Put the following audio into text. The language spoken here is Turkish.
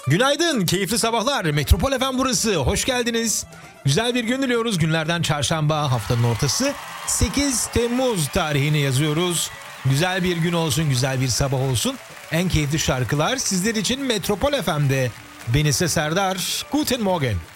Günaydın, keyifli sabahlar. Metropol FM burası. Hoş geldiniz. Güzel bir gün diliyoruz. Günlerden çarşamba, haftanın ortası. 8 Temmuz tarihini yazıyoruz. Güzel bir gün olsun, güzel bir sabah olsun. En keyifli şarkılar sizler için Metropol FM'de. Ben ise Serdar. Guten Morgen.